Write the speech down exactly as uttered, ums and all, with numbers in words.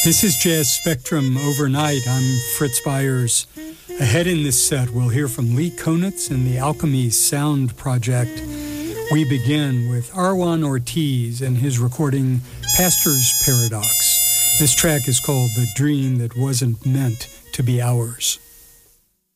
This is Jazz Spectrum Overnight. I'm Fritz Byers. Ahead in this set, we'll hear from Lee Konitz and the Alchemy Sound Project. We begin with Arjuan Ortiz and his recording Pastor's Paradox. This track is called The Dream That Wasn't Meant to Be Ours.